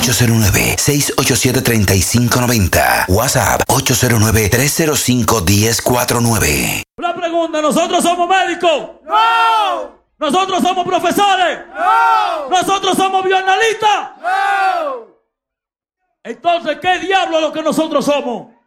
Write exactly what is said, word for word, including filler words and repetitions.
ocho cero nueve, seis ocho siete, tres cinco nueve cero. WhatsApp ocho cero nueve, tres cero cinco, uno cero cuatro nueve. La pregunta, ¿nosotros somos médicos? ¡No! ¿Nosotros somos profesores? ¡No! ¿Nosotros somos bioanalistas? ¡No! Entonces, ¿qué diablo es lo que nosotros somos?